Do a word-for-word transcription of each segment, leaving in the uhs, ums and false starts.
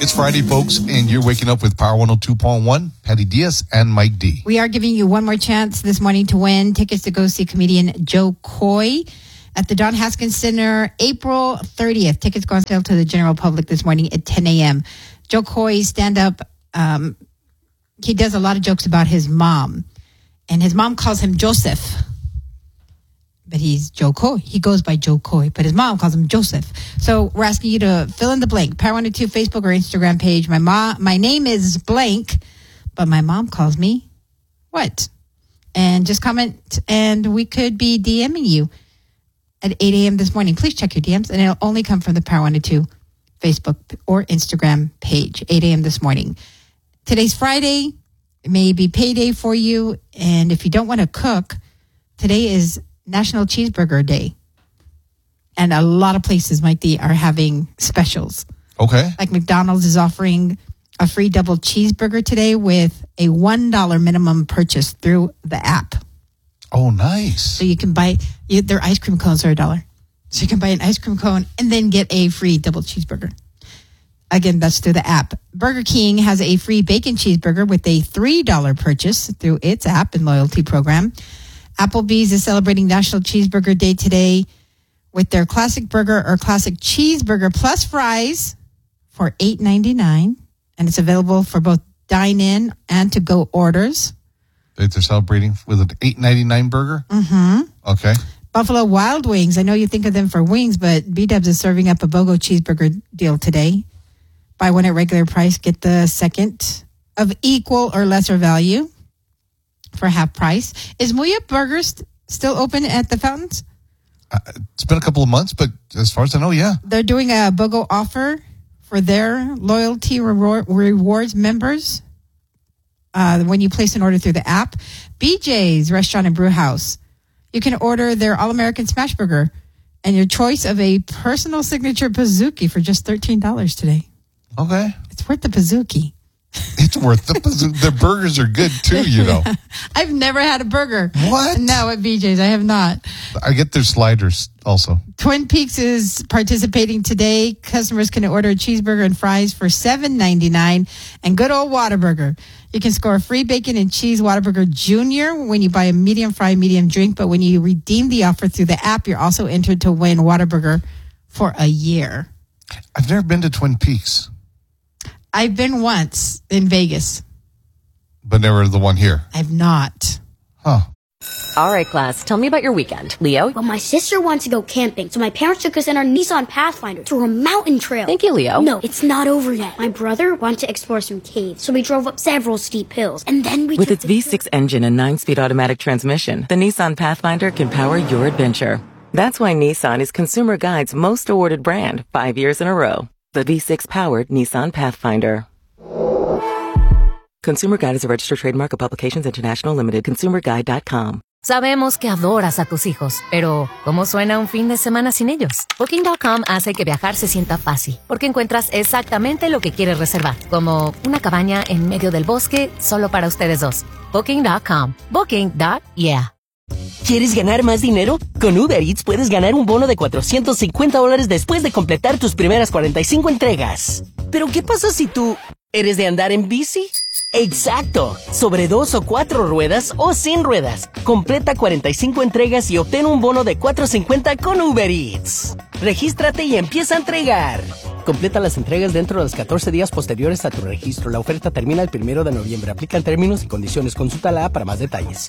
It's Friday, folks, and you're waking up with Power one oh two point one, Patty Diaz and Mike D. We are giving you one more chance this morning to win tickets to go see comedian Joe Coy at the Don Haskins Center, April thirtieth. Tickets go on sale to the general public this morning at ten a.m. Joe Coy's stand-up, um, he does a lot of jokes about his mom, and his mom calls him Joseph. But he's Joe Coy. He goes by Joe Coy, but his mom calls him Joseph. So we're asking you to fill in the blank. Power one oh two Facebook or Instagram page. My mom, my name is blank, but my mom calls me what? And just comment, and we could be DMing you at eight a.m. this morning. Please check your D Ms, and it'll only come from the Power one oh two Facebook or Instagram page, eight a.m. this morning. Today's Friday. It may be payday for you, and if you don't want to cook, today is National Cheeseburger Day. And a lot of places, Mike D, are having specials. Okay. Like McDonald's is offering a free double cheeseburger today with a one dollar minimum purchase through the app. Oh, nice. So you can buy, you, their ice cream cones are a dollar. So you can buy an ice cream cone and then get a free double cheeseburger. Again, that's through the app. Burger King has a free bacon cheeseburger with a three dollar purchase through its app and loyalty program. Applebee's is celebrating National Cheeseburger Day today with their classic burger or classic cheeseburger plus fries for eight ninety-nine, and it's available for both dine-in and to-go orders. They're celebrating with an eight ninety-nine burger? Mm-hmm. Okay. Buffalo Wild Wings. I know you think of them for wings, but B-Dubs is serving up a BOGO cheeseburger deal today. Buy one at regular price, get the second of equal or lesser value for half price. Is Muya Burgers still open at the Fountains? Uh, it's been a couple of months, but as far as I know, yeah. They're doing a BOGO offer for their loyalty reward, rewards members uh, when you place an order through the app. B J's Restaurant and Brew House. You can order their All-American Smash Burger and your choice of a personal signature Pizookie for just thirteen dollars today. Okay. It's worth the Pizookie. It's worth the Their burgers are good too, you know. I've never had a burger. What? No, at B J's. I have not. I get their sliders also. Twin Peaks is participating today. Customers can order a cheeseburger and fries for seven ninety-nine and good old Whataburger. You can score a free bacon and cheese Whataburger Junior when you buy a medium fry, medium drink. But when you redeem the offer through the app, you're also entered to win Whataburger for a year. I've never been to Twin Peaks. I've been once in Vegas. But never the one here. I've not. Huh. All right, class. Tell me about your weekend. Leo? Well, my sister wanted to go camping, so my parents took us in our Nissan Pathfinder to a mountain trail. Thank you, Leo. No, it's not over yet. My brother wanted to explore some caves, so we drove up several steep hills, and then we With took its V six engine and nine-speed automatic transmission, the Nissan Pathfinder can power your adventure. That's why Nissan is Consumer Guide's most awarded brand five years in a row. The V six-powered Nissan Pathfinder. Consumer Guide is a registered trademark of Publications International Limited. consumer guide dot com. Sabemos que adoras a tus hijos, pero ¿cómo suena un fin de semana sin ellos? Booking punto com hace que viajar se sienta fácil, porque encuentras exactamente lo que quieres reservar, como una cabaña en medio del bosque solo para ustedes dos. Booking punto com. Booking. Yeah. ¿Quieres ganar más dinero? Con Uber Eats puedes ganar un bono de cuatrocientos cincuenta dólares después de completar tus primeras cuarenta y cinco entregas. Pero ¿qué pasa si tú eres de andar en bici? ¡Exacto! Sobre dos o cuatro ruedas o sin ruedas. Completa cuarenta y cinco entregas y obtén un bono de cuatrocientos cincuenta con Uber Eats. Regístrate y empieza a entregar. Completa las entregas dentro de los catorce días posteriores a tu registro. La oferta termina el primero de noviembre. Aplican términos y condiciones. Consulta la app para más detalles.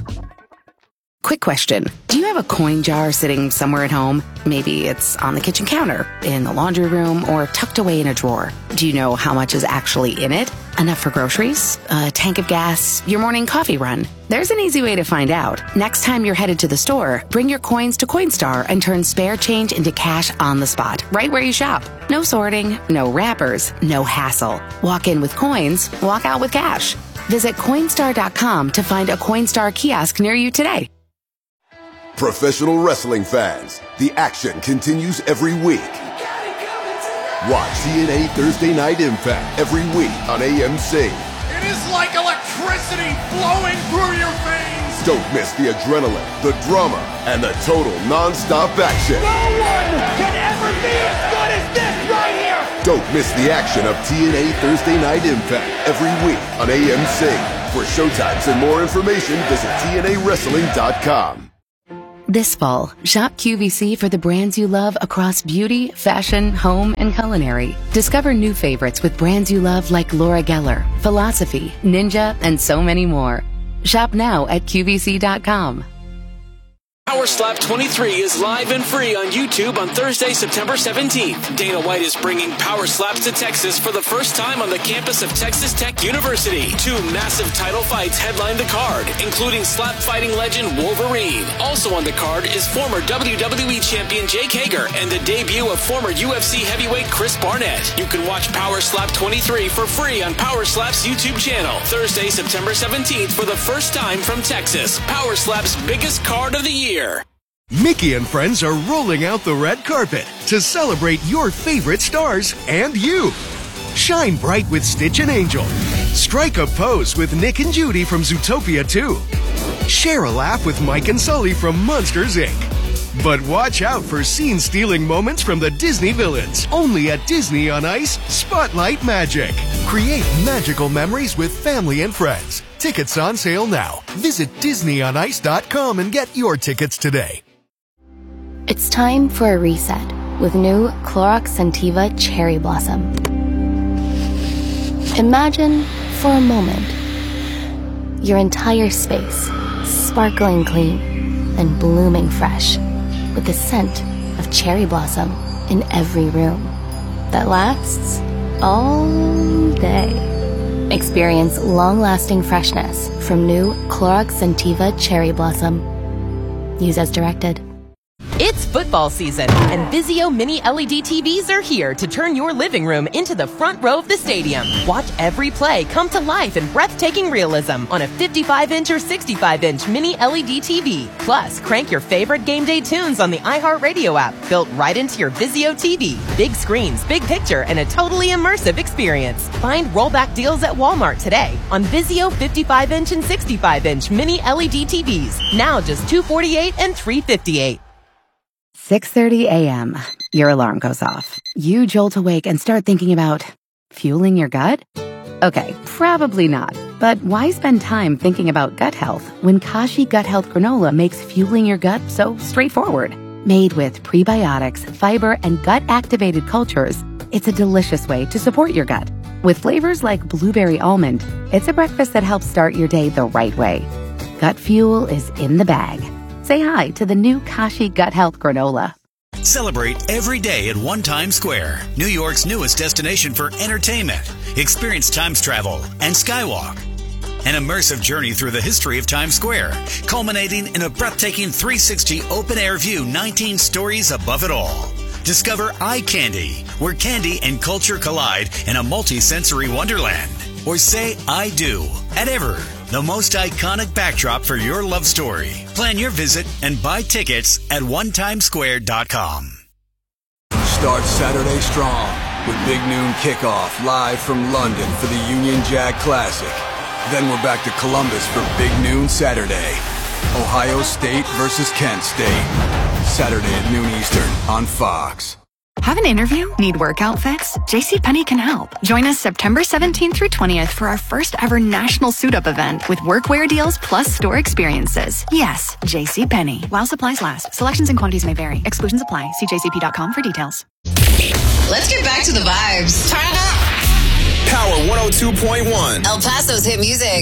Quick question. Do you have a coin jar sitting somewhere at home? Maybe it's on the kitchen counter, in the laundry room, or tucked away in a drawer. Do you know how much is actually in it? Enough for groceries? A tank of gas? Your morning coffee run? There's an easy way to find out. Next time you're headed to the store, bring your coins to Coinstar and turn spare change into cash on the spot, right where you shop. No sorting, no wrappers, no hassle. Walk in with coins, walk out with cash. Visit Coinstar dot com to find a Coinstar kiosk near you today. Professional wrestling fans, the action continues every week. Watch T N A Thursday Night Impact every week on A M C. It is like electricity flowing through your veins. Don't miss the adrenaline, the drama, and the total non-stop action. No one can ever be as good as this right here. Don't miss the action of T N A Thursday Night Impact every week on A M C. For showtimes and more information, visit T N A wrestling dot com. This fall, shop Q V C for the brands you love across beauty, fashion, home, and culinary. Discover new favorites with brands you love like Laura Geller, Philosophy, Ninja, and so many more. Shop now at Q V C dot com. Power Slap twenty-three is live and free on YouTube on Thursday, September seventeenth. Dana White is bringing Power Slaps to Texas for the first time on the campus of Texas Tech University. Two massive title fights headline the card, including slap fighting legend Wolverine. Also on the card is former W W E champion Jake Hager and the debut of former U F C heavyweight Chris Barnett. You can watch Power Slap twenty-three for free on Power Slap's YouTube channel. Thursday, September seventeenth for the first time from Texas. Power Slap's biggest card of the year. Mickey and friends are rolling out the red carpet to celebrate your favorite stars and you. Shine bright with Stitch and Angel. Strike a pose with Nick and Judy from Zootopia two. Share a laugh with Mike and Sully from Monsters, Incorporated. But watch out for scene-stealing moments from the Disney villains. Only at Disney on Ice Spotlight Magic. Create magical memories with family and friends. Tickets on sale now. Visit Disney on Ice dot com and get your tickets today. It's time for a reset with new Clorox Scentiva Cherry Blossom. Imagine for a moment your entire space sparkling clean and blooming fresh with the scent of cherry blossom in every room that lasts all day. Experience long-lasting freshness from new Clorox Scentiva Cherry Blossom. Use as directed. It's football season, and Vizio Mini L E D T Vs are here to turn your living room into the front row of the stadium. Watch every play come to life in breathtaking realism on a fifty-five inch or sixty-five inch Mini L E D T V. Plus, crank your favorite game day tunes on the iHeartRadio app, built right into your Vizio T V. Big screens, big picture, and a totally immersive experience. Find rollback deals at Walmart today on Vizio fifty-five inch and sixty-five inch Mini L E D T Vs. Now just two hundred forty-eight dollars and three hundred fifty-eight dollars. six thirty a.m. Your alarm goes off. You jolt awake and start thinking about fueling your gut? Okay, probably not. But why spend time thinking about gut health when Kashi Gut Health Granola makes fueling your gut so straightforward? Made with prebiotics, fiber, and gut-activated cultures, it's a delicious way to support your gut. With flavors like blueberry almond, it's a breakfast that helps start your day the right way. Gut fuel is in the bag. Say hi to the new Kashi Gut Health Granola. Celebrate every day at One Times Square, New York's newest destination for entertainment. Experience Times Travel and Skywalk. An immersive journey through the history of Times Square, culminating in a breathtaking three sixty open-air view, nineteen stories above it all. Discover Eye Candy, where candy and culture collide in a multi-sensory wonderland. Or say I do at Ever, the most iconic backdrop for your love story. Plan your visit and buy tickets at one times square dot com. Start Saturday strong with Big Noon Kickoff live from London for the Union Jack Classic. Then we're back to Columbus for Big Noon Saturday. Ohio State versus Kent State. Saturday at noon Eastern on Fox. Have an interview? Need work outfits? JCPenney can help. Join us September seventeenth through twentieth for our first ever national suit-up event with workwear deals plus store experiences. Yes, JCPenney. While supplies last. Selections and quantities may vary. Exclusions apply. See j c p dot com for details. Let's get back to the vibes. Turn it up. Power one oh two point one. El Paso's hit music.